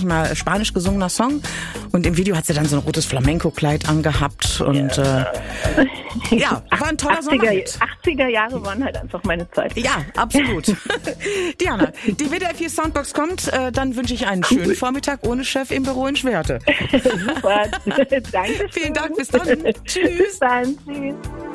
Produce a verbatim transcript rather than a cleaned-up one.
mal, spanisch gesungener Song. Und im Video hat sie dann so ein rotes Flamenco-Kleid angehabt. Und ja, äh, ja war ein toller Sommerhit. achtziger Jahre waren halt einfach meine Zeit. Ja, absolut. Diana, die W D R vier Soundbox kommt. Äh, dann wünsche ich einen schönen cool. Vormittag ohne Chef im Büro in Schwerte. Super, danke schön. Vielen Dank, bis dann. Tschüss. Bis dann, tschüss.